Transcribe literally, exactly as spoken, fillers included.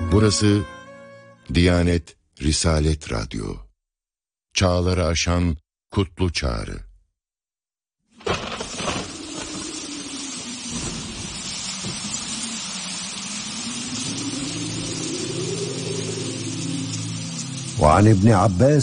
Burası Diyanet Risalet Radyo. Çağları aşan kutlu çağrı. وعن ابن عباس